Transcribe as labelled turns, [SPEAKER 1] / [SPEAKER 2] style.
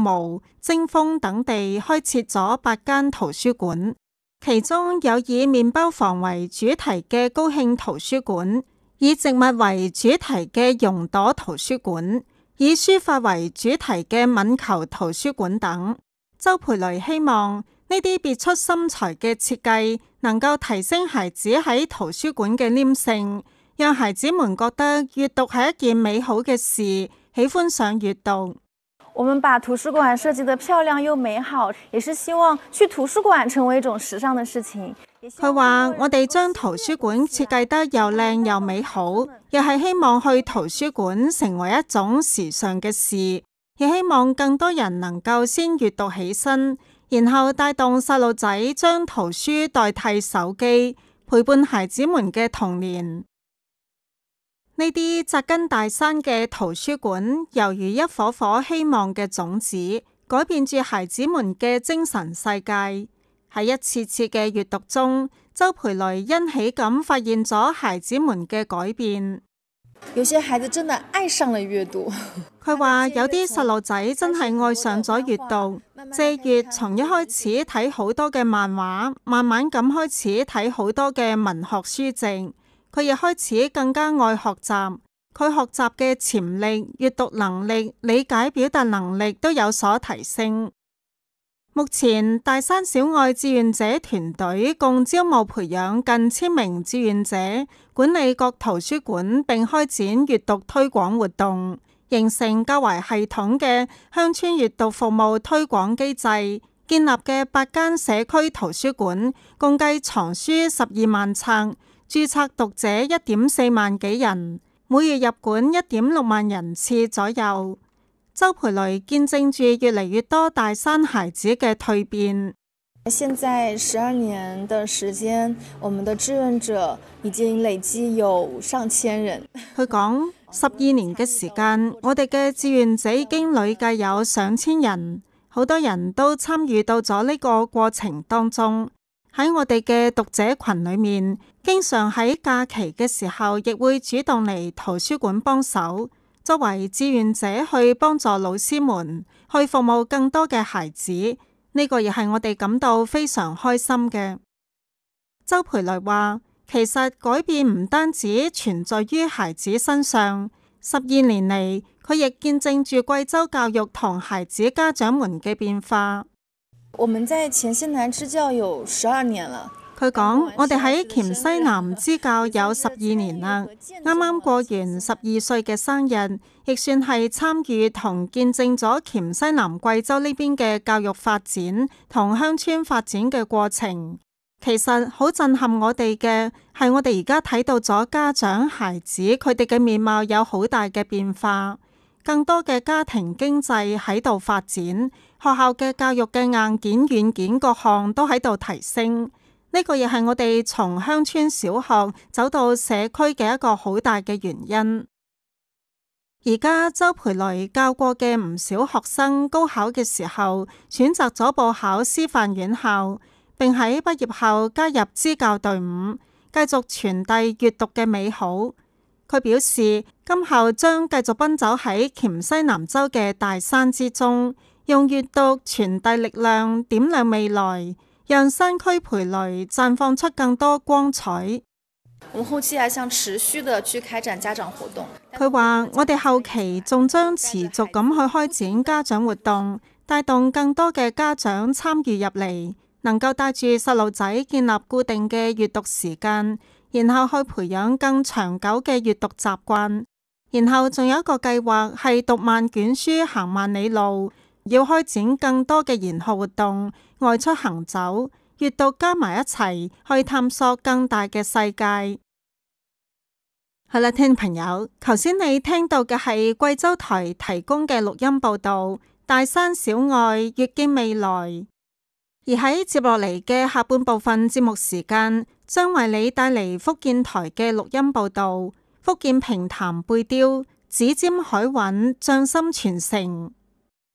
[SPEAKER 1] 蕪、貞豐等地開設咗8間圖書館，其中有以麵包房為主題嘅高興圖書館，以植物為主題嘅榕朵圖書館，以書法為主題嘅敏球圖書館等。周培雷希望呢啲別出心裁嘅設計能夠提升孩子喺圖書館嘅黏性，讓孩子們覺得閱讀係一件美好嘅事，喜歡上閱讀。
[SPEAKER 2] 我們把圖書館設計得漂亮又美好，也是希望去圖書館成為一種時尚的事情。
[SPEAKER 1] 佢話我哋將圖書館設計得又靚又美好，又係希望去圖書館成為一種時尚嘅事，亦希望更多人能夠先閱讀起身，然後帶動細路仔將圖書代替手機，陪伴孩子們嘅童年。呢啲扎根大山嘅圖書館，猶如一顆顆希望嘅種子，改變住孩子們嘅精神世界。喺一次次嘅閱讀中，周培雷欣喜咁發現咗孩子們嘅改變。
[SPEAKER 2] 有些孩子真的愛上了閱讀。
[SPEAKER 1] 佢話有啲細路仔真係愛上咗閱讀，借閱從一開始睇好多嘅漫畫，慢慢咁開始睇好多嘅文學書籍。佢亦開始更加愛學習，佢學習嘅潛力、閱讀能力、理解表達能力都有所提升。目前大山小愛志願者團隊共招募培養近1000名志願者，管理各圖書館並開展閱讀推廣活動，形成較為系統嘅鄉村閱讀服務推廣機制。建立嘅8間社區圖書館，共計藏書12萬冊，註冊讀者1.4萬幾人，每月入館1.6萬人次左右。周培雷見證住越嚟越多大山孩子嘅蛻變。
[SPEAKER 2] 現在12年的時間，我們的志願者已經累計有上千人。
[SPEAKER 1] 佢講12年嘅時間，我哋嘅志願者已經累計有上千人，好多人都參與到咗呢個過程當中。喺我哋嘅讀者群裏面，經常喺假期嘅時候，亦會主動嚟圖書館幫手。作為志願者去幫助老師們，去服務更多嘅孩子，呢個亦係我哋感到非常開心嘅。周培雷話，其實改變唔單止存在於孩子身上，12年嚟，佢亦見證住貴州教育同孩子家長們嘅變化。
[SPEAKER 2] 我們在黔西南支教有12年了。
[SPEAKER 1] 佢講：我哋喺黔西南支教有12年啦，啱啱過完12歲嘅生日，亦算係參與同見證咗黔西南貴州呢邊嘅教育發展同鄉村發展嘅過程。其實好震撼我哋嘅係，我哋而家睇到咗家長、孩子佢哋嘅面貌有好大嘅變化，更多嘅家庭經濟喺度發展，學校嘅教育嘅硬件、軟件各項都喺度提升。呢個亦係我哋從鄉村小學走到社區嘅一個好大嘅原因。而家周培雷教過嘅唔少學生，高考嘅時候選擇咗報考師範院校，並喺畢業後加入支教隊伍，繼續傳遞閱讀嘅美好。佢表示，今後將繼續奔走喺黔西南州嘅大山之中，用閱讀傳遞力量，點亮未來，讓山區培雷綻放出更多光彩。
[SPEAKER 2] 我們後期還想持續地去開展家長活動。
[SPEAKER 1] 佢話：我哋後期仲將持續咁去開展家長活動，帶動更多嘅家長參與入嚟，能夠帶住細路仔建立固定嘅閱讀時間，然後去培養更長久嘅閱讀習慣。然後仲有一個計劃係讀萬卷書行萬里路，要開展更多嘅研學活動，外出行走，閱讀加埋一齊去探索更大嘅世界。好啦，聽眾朋友，頭先你聽到嘅係貴州台提供嘅錄音報道，大山小愛閱見未來。而喺接落嚟嘅下半部分節目時間，將為你帶嚟福建台嘅錄音報道，福建平潭背雕，指尖海韻，匠心傳承。